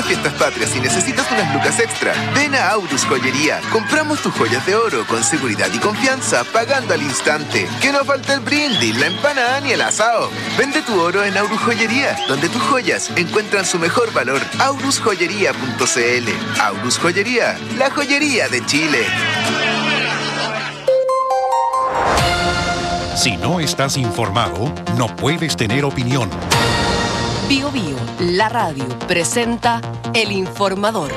Fiestas Patrias y necesitas unas lucas extra, ven a Aurus Joyería. Compramos tus joyas de oro con seguridad y confianza, pagando al instante. Que no falte el brindis, la empanada ni el asado. Vende tu oro en Aurus Joyería, donde tus joyas encuentran su mejor valor. aurusjoyería.cl. Aurus Joyería, la joyería de Chile. Si no estás informado, no puedes tener opinión. Bio Bio, la radio, presenta El Informador.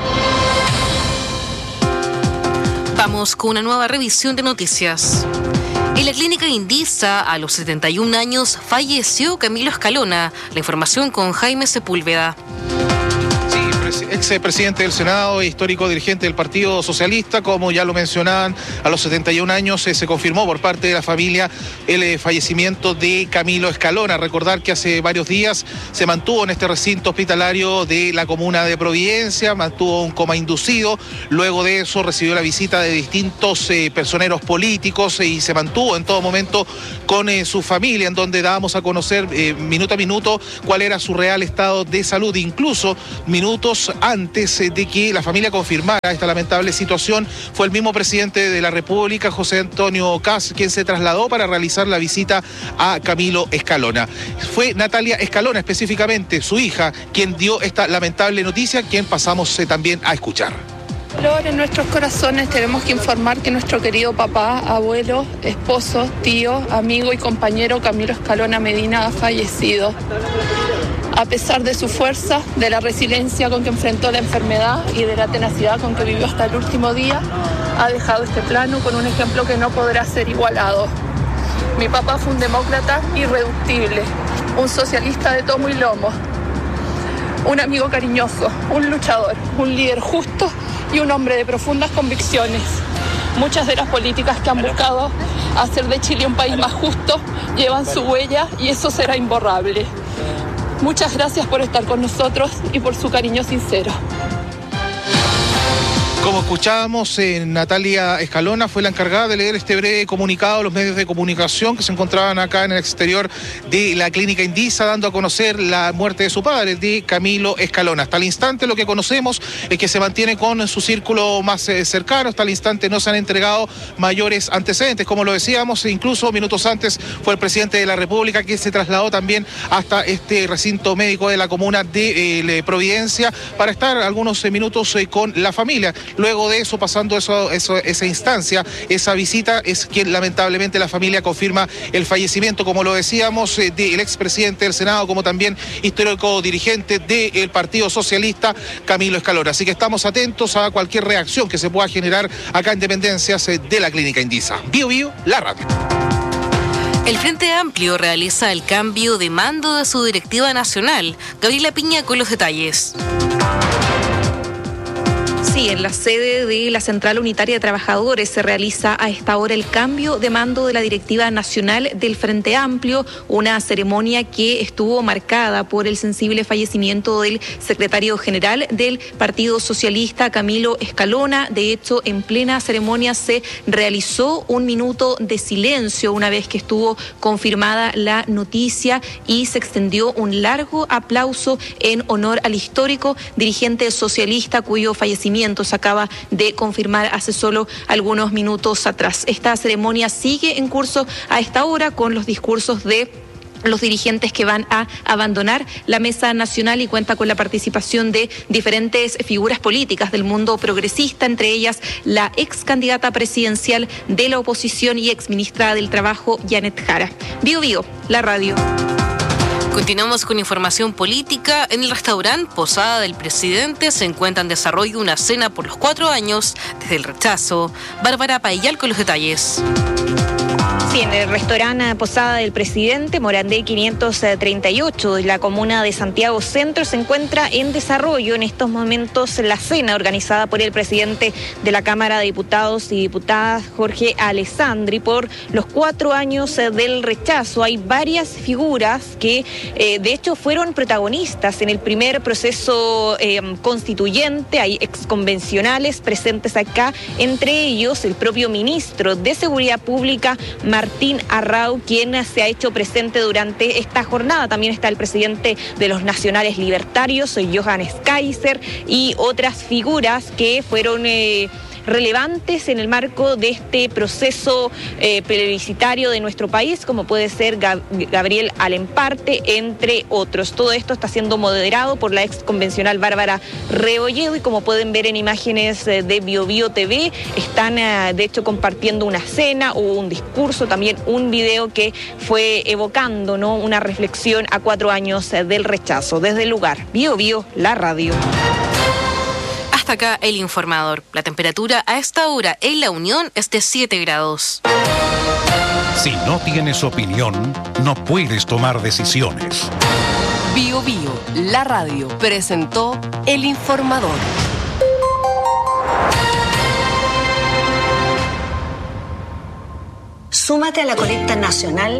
Vamos con una nueva revisión de noticias. En la clínica Indisa, a los 71 años, falleció Camilo Escalona. La información con Jaime Sepúlveda. Expresidente del Senado e histórico dirigente del Partido Socialista, como ya lo mencionaban, a los 71 años se confirmó por parte de la familia el fallecimiento de Camilo Escalona. Recordar que hace varios días se mantuvo en este recinto hospitalario de la comuna de Providencia, mantuvo un coma inducido, luego de eso recibió la visita de distintos personeros políticos y se mantuvo en todo momento con su familia, en donde dábamos a conocer minuto a minuto cuál era su real estado de salud, incluso minutos antes de que la familia confirmara esta lamentable situación. Fue el mismo presidente de la República, José Antonio Kast, quien se trasladó para realizar la visita a Camilo Escalona. Fue Natalia Escalona, específicamente su hija, quien dio esta lamentable noticia, quien pasamos también a escuchar. Dolor en nuestros corazones. Tenemos que informar que nuestro querido papá, abuelo, esposo, tío, amigo y compañero Camilo Escalona Medina ha fallecido. A pesar de su fuerza, de la resiliencia con que enfrentó la enfermedad y de la tenacidad con que vivió hasta el último día, ha dejado este plano con un ejemplo que no podrá ser igualado. Mi papá fue un demócrata irreductible, un socialista de tomo y lomo, un amigo cariñoso, un luchador, un líder justo y un hombre de profundas convicciones. Muchas de las políticas que han buscado hacer de Chile un país más justo llevan su huella y eso será imborrable. Muchas gracias por estar con nosotros y por su cariño sincero. Como escuchábamos, Natalia Escalona fue la encargada de leer este breve comunicado a los medios de comunicación que se encontraban acá en el exterior de la clínica Indisa, dando a conocer la muerte de su padre, de Camilo Escalona. Hasta el instante lo que conocemos es que se mantiene con su círculo más cercano. Hasta el instante no se han entregado mayores antecedentes, como lo decíamos, incluso minutos antes fue el presidente de la República que se trasladó también hasta este recinto médico de la comuna de Providencia para estar algunos minutos con la familia. Luego de eso, pasando esa instancia, esa visita, es quien lamentablemente la familia confirma el fallecimiento, como lo decíamos, del expresidente del Senado, como también histórico dirigente del Partido Socialista, Camilo Escalona. Así que estamos atentos a cualquier reacción que se pueda generar acá en Dependencias de la Clínica Indisa. Bio Bio, la radio. El Frente Amplio realiza el cambio de mando de su directiva nacional. Gabriela Piña con los detalles. Sí, en la sede de la Central Unitaria de Trabajadores se realiza a esta hora el cambio de mando de la directiva nacional del Frente Amplio, una ceremonia que estuvo marcada por el sensible fallecimiento del secretario general del Partido Socialista, Camilo Escalona. De hecho, en plena ceremonia se realizó un minuto de silencio una vez que estuvo confirmada la noticia y se extendió un largo aplauso en honor al histórico dirigente socialista cuyo fallecimiento se acaba de confirmar hace solo algunos minutos atrás. Esta ceremonia sigue en curso a esta hora con los discursos de los dirigentes que van a abandonar la mesa nacional y cuenta con la participación de diferentes figuras políticas del mundo progresista, entre ellas la ex candidata presidencial de la oposición y ex ministra del Trabajo, Janet Jara. Bio Bio, la radio. Continuamos con información política. En el restaurante Posada del Presidente se encuentra en desarrollo una cena por los 4 años desde el rechazo. Bárbara Paillal con los detalles. Sí, en el restaurante Posada del Presidente, Morandé 538, de la comuna de Santiago Centro, se encuentra en desarrollo en estos momentos la cena organizada por el presidente de la Cámara de Diputados y Diputadas, Jorge Alessandri, por los 4 años del rechazo. Hay varias figuras que de hecho fueron protagonistas en el primer proceso constituyente. Hay exconvencionales presentes acá, entre ellos el propio ministro de Seguridad Pública, Martín Arrau, quien se ha hecho presente durante esta jornada. También está el presidente de los Nacionales Libertarios, Johannes Kaiser, y otras figuras que fueron relevantes en el marco de este proceso plebiscitario de nuestro país, como puede ser Gabriel Alemparte, entre otros. Todo esto está siendo moderado por la ex convencional Bárbara Rebolledo, y como pueden ver en imágenes de BioBio TV, están de hecho compartiendo una cena, hubo un discurso, también un video que fue evocando, ¿no?, una reflexión a 4 años del rechazo. Desde el lugar, BioBio, la radio. Hasta acá el informador. La temperatura a esta hora en La Unión es de 7 grados. Si no tienes opinión, no puedes tomar decisiones. BioBio, la radio, presentó el informador. Súmate a la colecta nacional